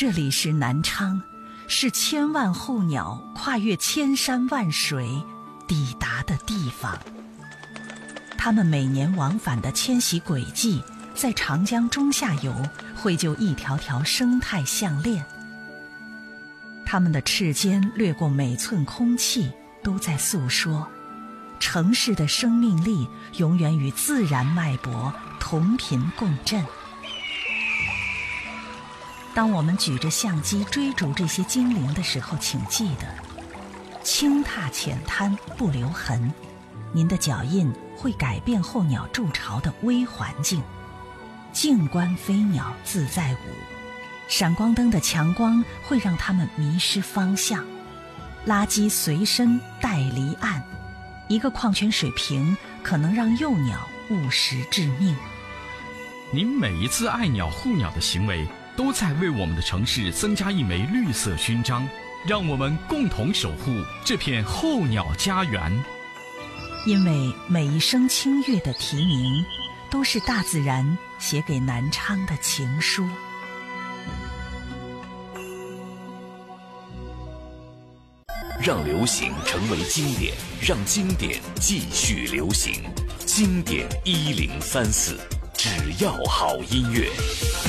这里是南昌，是千万候鸟跨越千山万水抵达的地方。它们每年往返的迁徙轨迹，在长江中下游绘就一条条生态项链。它们的翅尖掠过每寸空气，都在诉说城市的生命力永远与自然脉搏同频共振。当我们举着相机追逐这些精灵的时候，请记得轻踏浅滩不留痕，您的脚印会改变候鸟筑巢的微环境。静观飞鸟自在舞，闪光灯的强光会让它们迷失方向。垃圾随身带离岸，一个矿泉水瓶可能让幼鸟误食致命。 您每一次爱鸟护鸟的行为，都在为我们的城市增加一枚绿色勋章，让我们共同守护这片候鸟家园。 因为每一声清越的啼鸣，都是大自然写给南昌的情书。 让流行成为经典，让经典继续流行。经典1034，只要好音乐。